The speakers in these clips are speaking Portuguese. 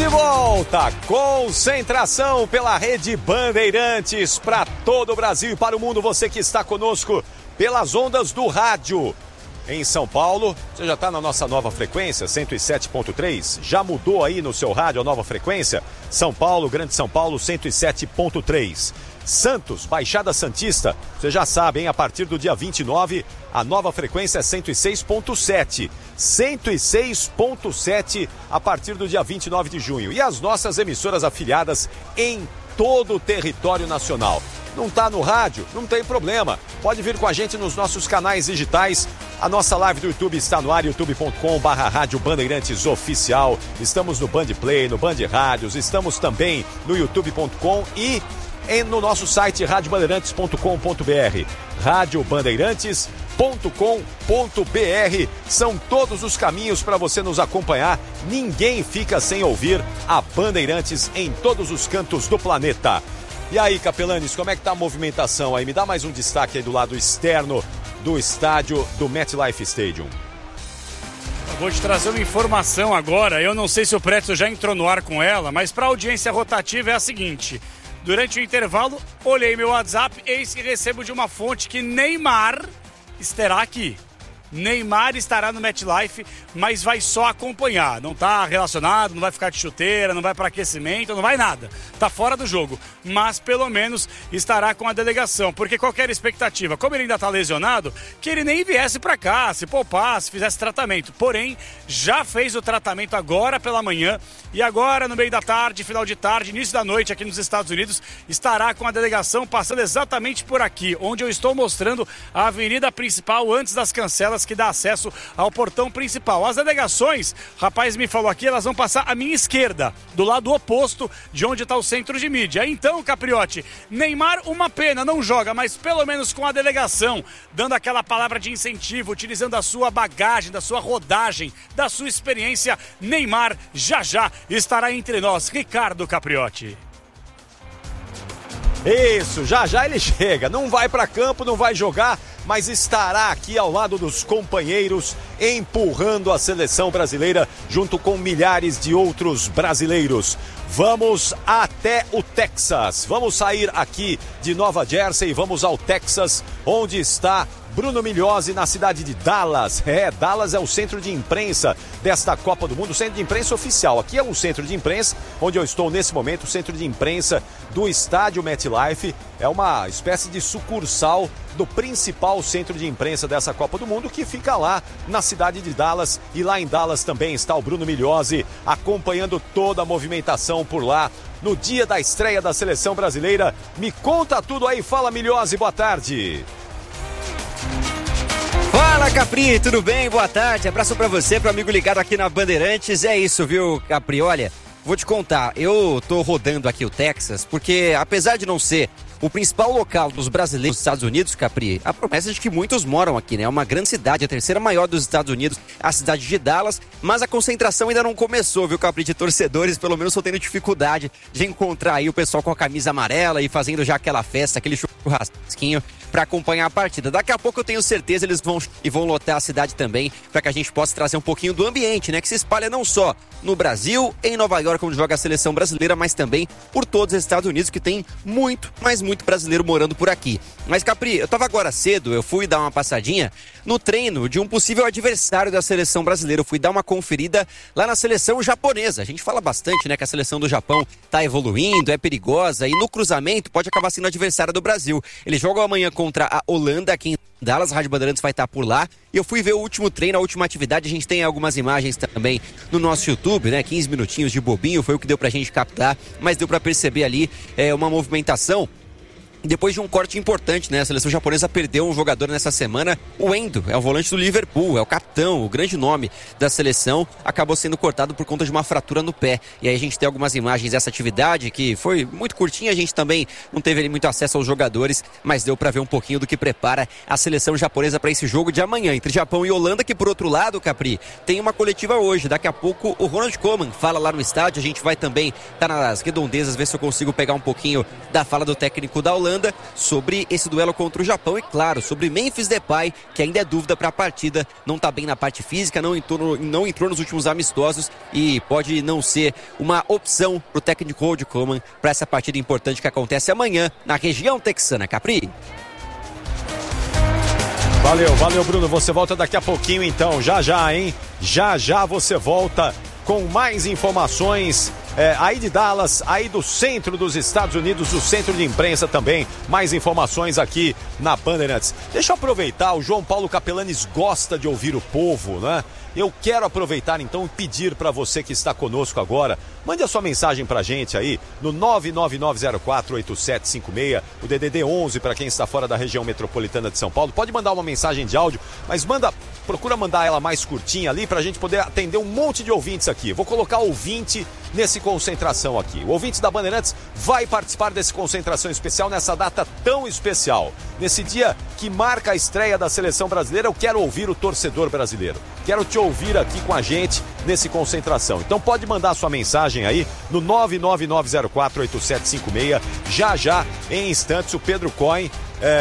volta, concentração pela Rede Bandeirantes para todo o Brasil e para o mundo. Você que está conosco pelas ondas do rádio. Em São Paulo, você já está na nossa nova frequência, 107.3? Já mudou aí no seu rádio a nova frequência? São Paulo, Grande São Paulo, 107.3. Santos, Baixada Santista, você já sabe, hein? A partir do dia 29, a nova frequência é 106.7. 106.7 a partir do dia 29 de junho. E as nossas emissoras afiliadas em todo o território nacional. Não está no rádio? Não tem problema. Pode vir com a gente nos nossos canais digitais. A nossa live do YouTube está no ar, youtube.com/Rádio Bandeirantes Oficial. Estamos no Band Play, no Band Rádios, estamos também no youtube.com e no nosso site radiobandeirantes.com.br. radiobandeirantes.com.br. São todos os caminhos para você nos acompanhar. Ninguém fica sem ouvir a Bandeirantes em todos os cantos do planeta. E aí, Capelanes, como é que tá a movimentação aí? Me dá mais um destaque aí do lado externo do estádio do MetLife Stadium. Eu vou te trazer uma informação agora. Eu não sei se o Pretzel já entrou no ar com ela, mas para a audiência rotativa é a seguinte. Durante o intervalo, olhei meu WhatsApp, eis que recebo de uma fonte que Neymar estará aqui. Neymar estará no MetLife, mas vai só acompanhar. Não está relacionado, não vai ficar de chuteira, não vai para aquecimento, não vai nada. Está fora do jogo, mas pelo menos estará com a delegação. Porque qualquer expectativa, como ele ainda está lesionado, que ele nem viesse para cá, se poupasse, fizesse tratamento. Porém, já fez o tratamento agora pela manhã e agora no meio da tarde, final de tarde, início da noite aqui nos Estados Unidos, estará com a delegação passando exatamente por aqui, onde eu estou mostrando a avenida principal antes das cancelas que dá acesso ao portão principal. As delegações, o rapaz me falou aqui, elas vão passar à minha esquerda, do lado oposto de onde está o centro de mídia. Então, Capriotti, Neymar, uma pena, não joga, mas pelo menos com a delegação, dando aquela palavra de incentivo, utilizando a sua bagagem, da sua rodagem, da sua experiência, Neymar já estará entre nós. Ricardo Capriotti. Isso, já ele chega, não vai para campo, não vai jogar, mas estará aqui ao lado dos companheiros, empurrando a seleção brasileira junto com milhares de outros brasileiros. Vamos até o Texas, vamos sair aqui de Nova Jersey e vamos ao Texas, onde está Bruno Migliozzi na cidade de Dallas. Dallas é o centro de imprensa desta Copa do Mundo, o centro de imprensa oficial. Aqui é um centro de imprensa, onde eu estou nesse momento, o centro de imprensa do estádio MetLife. É uma espécie de sucursal do principal centro de imprensa dessa Copa do Mundo, que fica lá na cidade de Dallas. E lá em Dallas também está o Bruno Migliozzi, acompanhando toda a movimentação por lá, no dia da estreia da seleção brasileira. Me conta tudo aí, fala Migliozzi, boa tarde. Fala, Capri, tudo bem? Boa tarde, abraço pra você, pro amigo ligado aqui na Bandeirantes. É isso, viu, Capri? Olha, vou te contar, eu tô rodando aqui o Texas porque, apesar de não ser o principal local dos brasileiros dos Estados Unidos, Capri, a promessa é de que muitos moram aqui, né? É uma grande cidade, a terceira maior dos Estados Unidos, a cidade de Dallas, mas a concentração ainda não começou, viu, Capri? De torcedores, pelo menos tô tendo dificuldade de encontrar aí o pessoal com a camisa amarela e fazendo já aquela festa, aquele churrasquinho para acompanhar a partida. Daqui a pouco eu tenho certeza eles vão lotar a cidade também, para que a gente possa trazer um pouquinho do ambiente, né? Que se espalha não só no Brasil, em Nova York, onde joga a seleção brasileira, mas também por todos os Estados Unidos, que tem muito, mas muito brasileiro morando por aqui. Mas, Capri, eu tava agora cedo, eu fui dar uma passadinha no treino de um possível adversário da seleção brasileira. Eu fui dar uma conferida lá na seleção japonesa. A gente fala bastante, né, que a seleção do Japão tá evoluindo, é perigosa e no cruzamento pode acabar sendo adversária do Brasil. Eles jogam amanhã contra a Holanda aqui em Dallas, a Rádio Bandeirantes vai estar por lá. E eu fui ver o último treino, a última atividade. A gente tem algumas imagens também no nosso YouTube, né? 15 minutinhos de bobinho, foi o que deu pra gente captar, mas deu pra perceber ali uma movimentação. Depois de um corte importante, né? A seleção japonesa perdeu um jogador nessa semana, o Endo, é o volante do Liverpool, é o capitão, o grande nome da seleção, acabou sendo cortado por conta de uma fratura no pé. E aí a gente tem algumas imagens dessa atividade que foi muito curtinha, a gente também não teve muito acesso aos jogadores, mas deu pra ver um pouquinho do que prepara a seleção japonesa para esse jogo de amanhã, entre Japão e Holanda, que por outro lado, Capri, tem uma coletiva hoje. Daqui a pouco o Ronald Koeman fala lá no estádio, a gente vai também estar nas redondezas, ver se eu consigo pegar um pouquinho da fala do técnico da Holanda. Holanda sobre esse duelo contra o Japão e, claro, sobre Memphis Depay, que ainda é dúvida para a partida, não está bem na parte física, não entrou nos últimos amistosos e pode não ser uma opção para o técnico Ronald Koeman para essa partida importante que acontece amanhã na região texana. Capri. Valeu, Bruno. Você volta daqui a pouquinho, então. Já, hein? Já você volta com mais informações aí de Dallas, aí do centro dos Estados Unidos, do centro de imprensa também. Mais informações aqui na Bandeirantes. Deixa eu aproveitar, o João Paulo Capelanes gosta de ouvir o povo, né? Eu quero aproveitar então e pedir para você que está conosco agora, mande a sua mensagem pra gente aí no 999048756, o DDD 11 para quem está fora da região metropolitana de São Paulo. Pode mandar uma mensagem de áudio, mas procura mandar ela mais curtinha ali pra gente poder atender um monte de ouvintes aqui. Vou colocar ouvinte nesse concentração aqui. O ouvinte da Bandeirantes vai participar desse concentração especial nessa data tão especial. Nesse dia que marca a estreia da seleção brasileira, eu quero ouvir o torcedor brasileiro. Quero te ouvir aqui com a gente nesse concentração. Então pode mandar sua mensagem aí no 999048756. Já, em instantes, o Pedro Cohen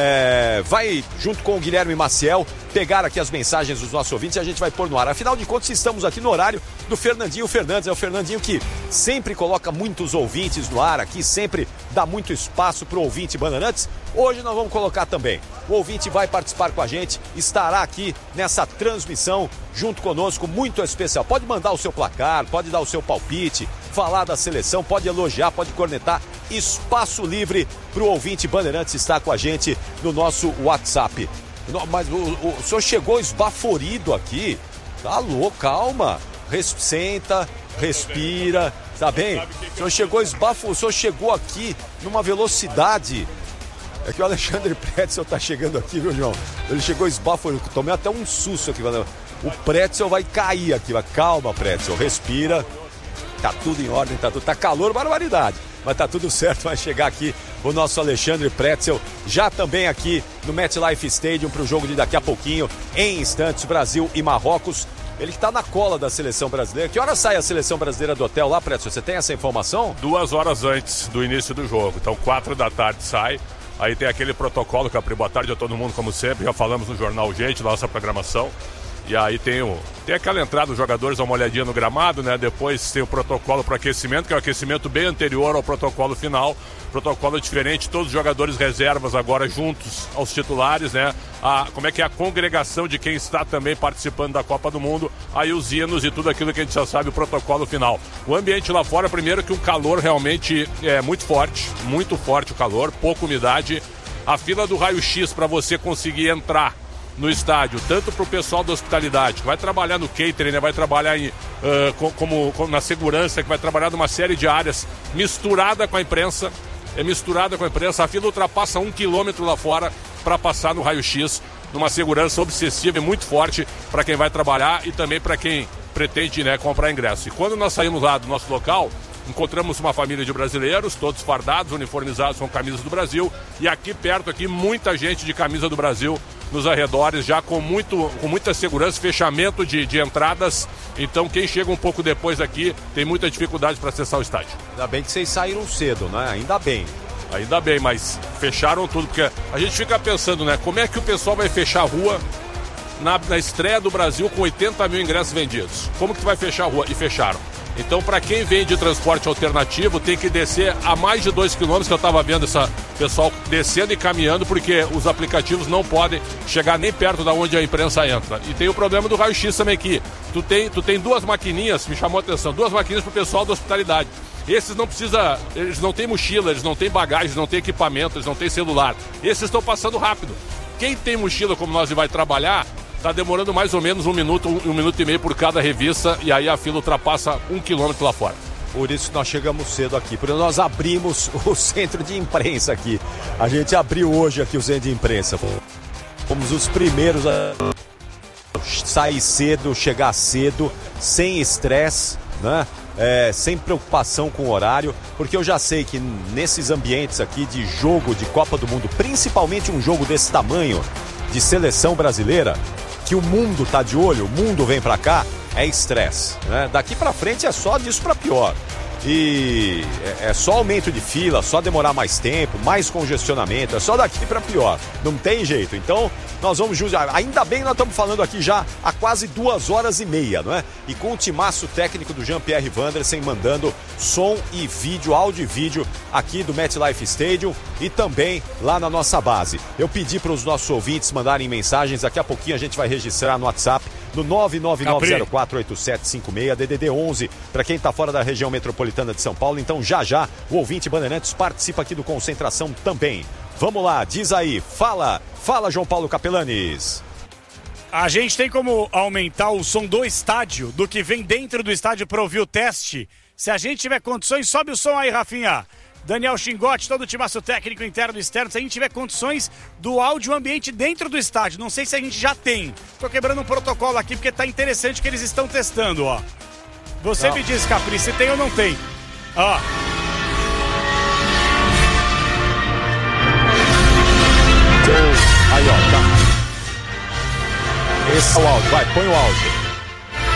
vai, junto com o Guilherme Maciel, pegar aqui as mensagens dos nossos ouvintes e a gente vai pôr no ar. Afinal de contas, estamos aqui no horário do Fernandinho Fernandes. É o Fernandinho que sempre coloca muitos ouvintes no ar aqui, sempre dá muito espaço para o ouvinte Bandeirantes. Hoje nós vamos colocar também. O ouvinte vai participar com a gente, estará aqui nessa transmissão junto conosco, muito especial. Pode mandar o seu placar, pode dar o seu palpite, falar da seleção, pode elogiar, pode cornetar. Espaço livre para o ouvinte Bandeirantes estar com a gente no nosso WhatsApp. Mas o senhor chegou esbaforido aqui. Tá louco, calma. Senta, respira, tá bem? O senhor chegou esbaforido, o senhor chegou aqui numa velocidade. É que o Alexandre Pretzel tá chegando aqui, viu, João? Ele chegou esbaforido, tomei até um susto aqui. O Pretzel vai cair aqui. Calma, Pretzel, respira. Tá tudo em ordem, tá calor, barbaridade. Mas tá tudo certo, vai chegar aqui o nosso Alexandre Pretzel, já também aqui no MetLife Stadium para o jogo de daqui a pouquinho, em instantes, Brasil e Marrocos. Ele que tá na cola da seleção brasileira. Que hora sai a seleção brasileira do hotel lá, Pretzel? Você tem essa informação? 2 horas antes do início do jogo, então 4 da tarde sai. Aí tem aquele protocolo, Capri, boa tarde a todo mundo, como sempre, já falamos no Jornal Gente, nossa programação. E aí tem aquela entrada dos jogadores, dá uma olhadinha no gramado, né? Depois tem o protocolo para aquecimento, que é o aquecimento bem anterior ao protocolo final. Protocolo diferente, todos os jogadores reservas agora juntos aos titulares, né? Como é que é a congregação de quem está também participando da Copa do Mundo, aí os hinos e tudo aquilo que a gente já sabe, o protocolo final. O ambiente lá fora, primeiro que o calor realmente é muito forte o calor, pouca umidade. A fila do raio-x para você conseguir entrar no estádio, tanto para o pessoal da hospitalidade, que vai trabalhar no catering, né? Vai trabalhar como na segurança, que vai trabalhar numa série de áreas, misturada com a imprensa, a fila ultrapassa 1 quilômetro lá fora para passar no raio-x, numa segurança obsessiva e muito forte para quem vai trabalhar e também para quem pretende, né, comprar ingresso. E quando nós saímos lá do nosso local, encontramos uma família de brasileiros, todos fardados, uniformizados com camisas do Brasil, e aqui perto, muita gente de camisa do Brasil nos arredores, já com muita segurança, fechamento de entradas. Então quem chega um pouco depois aqui tem muita dificuldade para acessar o estádio. Ainda bem que vocês saíram cedo, né? Ainda bem, mas fecharam tudo, porque a gente fica pensando, né? Como é que o pessoal vai fechar a rua na estreia do Brasil com 80 mil ingressos vendidos? Como que tu vai fechar a rua? E fecharam. Então, para quem vem de transporte alternativo, tem que descer a mais de 2 quilômetros, que eu estava vendo esse pessoal descendo e caminhando, porque os aplicativos não podem chegar nem perto da onde a imprensa entra. E tem o problema do raio-x também aqui. Tu tem 2 maquininhas, me chamou a atenção, 2 maquininhas para o pessoal da hospitalidade. Esses eles não têm mochila, eles não têm bagagem, eles não têm equipamento, eles não têm celular. Esses estão passando rápido. Quem tem mochila como nós e vai trabalhar, está demorando mais ou menos 1 minuto, 1 minuto e meio por cada revista, e aí a fila ultrapassa 1 quilômetro lá fora. Por isso que nós chegamos cedo aqui, porque nós abrimos o centro de imprensa aqui. A gente abriu hoje aqui o centro de imprensa. Fomos os primeiros a sair cedo, chegar cedo, sem estresse, né? Sem preocupação com o horário, porque eu já sei que nesses ambientes aqui de jogo de Copa do Mundo, principalmente um jogo desse tamanho, de seleção brasileira, que o mundo tá de olho, o mundo vem pra cá, é estresse, né? Daqui pra frente é só disso pra pior. E é só aumento de fila, só demorar mais tempo, mais congestionamento, é só daqui para pior, não tem jeito. Então nós vamos ainda bem nós estamos falando aqui já há quase 2h30, não é? E com o timaço técnico do Jean-Pierre Wandersen mandando som e vídeo, áudio e vídeo aqui do MetLife Stadium e também lá na nossa base. Eu pedi para os nossos ouvintes mandarem mensagens, daqui a pouquinho a gente vai registrar no WhatsApp no 999048756, DDD 11, para quem está fora da região metropolitana de São Paulo. Então já o ouvinte Bandeirantes participa aqui do Concentração também. Vamos lá, diz aí, fala João Paulo Capelanes. A gente tem como aumentar o som do estádio, do que vem dentro do estádio para ouvir o teste. Se a gente tiver condições, sobe o som aí, Rafinha. Daniel Xingotti, todo o timaço técnico interno e externo, se a gente tiver condições do áudio ambiente dentro do estádio. Não sei se a gente já tem. Tô quebrando um protocolo aqui porque tá interessante que eles estão testando, ó. Você me diz, Capri, se tem ou não tem. Ó. Aí, ó, tá. Esse é o áudio, vai, põe o áudio.